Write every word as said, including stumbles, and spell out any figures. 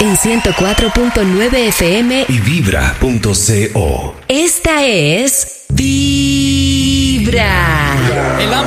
en ciento cuatro punto nueve F M y vibra punto co. Esta es Vibra. El